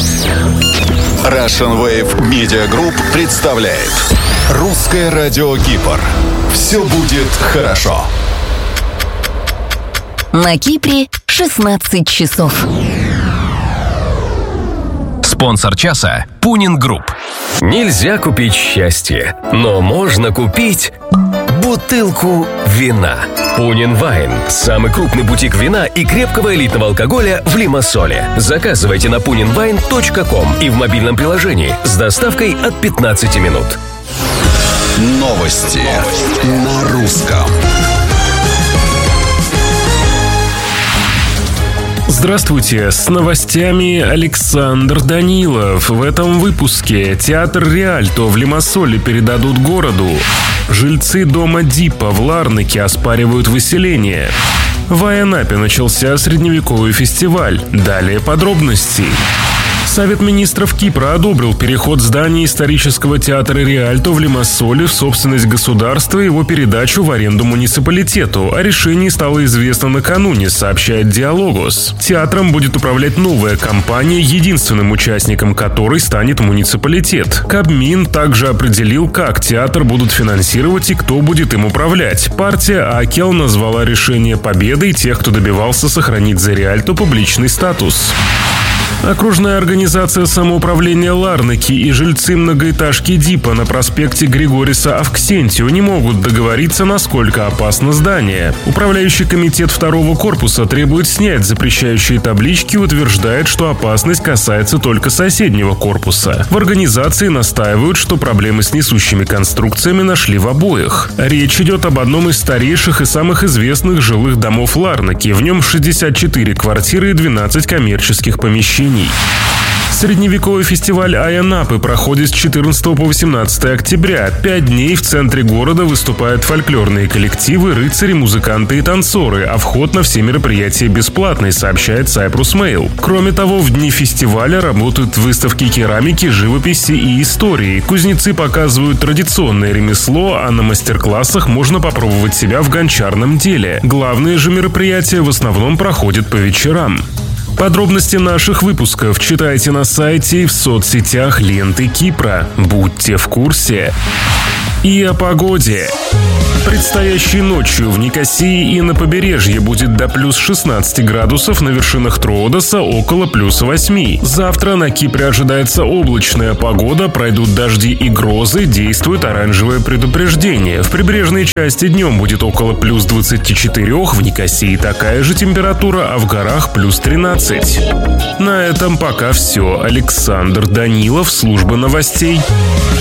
Russian Wave Media Group представляет Русское радио Кипр. Все будет хорошо. На Кипре 16 часов. Спонсор часа – Пунин Групп. Нельзя купить счастье, но можно купить бутылку вина. Пунин Вайн – самый крупный бутик вина и крепкого элитного алкоголя в Лимассоле. Заказывайте на puninwine.com и в мобильном приложении с доставкой от 15 минут. Новости на русском. Здравствуйте, с новостями Александр Данилов. В этом выпуске театр Риальто в Лимассоле передадут городу. Жильцы дома Дипа в Ларнаке оспаривают выселение. В Айанапе начался средневековый фестиваль. Далее подробности. Совет министров Кипра одобрил переход здания исторического театра Риальто в Лимассоле в собственность государства и его передачу в аренду муниципалитету. О решении стало известно накануне, сообщает Диалогос. Театром будет управлять новая компания, единственным участником которой станет муниципалитет. Кабмин также определил, как театр будут финансировать и кто будет им управлять. Партия Акел назвала решение победой тех, кто добивался сохранить за Риальто публичный статус. Окружная организация самоуправления Ларнаки и жильцы многоэтажки Дипа на проспекте Григориса Авксентио не могут договориться, насколько опасно здание. Управляющий комитет второго корпуса требует снять запрещающие таблички и утверждает, что опасность касается только соседнего корпуса. В организации настаивают, что проблемы с несущими конструкциями нашли в обоих. Речь идет об одном из старейших и самых известных жилых домов Ларнаки. В нем 64 квартиры и 12 коммерческих помещений. Средневековый фестиваль Айанапы проходит с 14 по 18 октября. 5 дней в центре города выступают фольклорные коллективы, рыцари, музыканты и танцоры, а вход на все мероприятия бесплатный, сообщает Cyprus Mail. Кроме того, в дни фестиваля работают выставки керамики, живописи и истории. Кузнецы показывают традиционное ремесло, а на мастер-классах можно попробовать себя в гончарном деле. Главные же мероприятия в основном проходят по вечерам. Подробности наших выпусков читайте на сайте и в соцсетях ленты Кипра. Будьте в курсе. И о погоде. Предстоящей ночью в Никосии и на побережье будет до плюс 16 градусов, на вершинах Троодоса около плюс 8. Завтра на Кипре ожидается облачная погода, пройдут дожди и грозы, действует оранжевое предупреждение. В прибрежной части днем будет около плюс 24, в Никосии такая же температура, а в горах плюс 13. На этом пока все. Александр Данилов, служба новостей.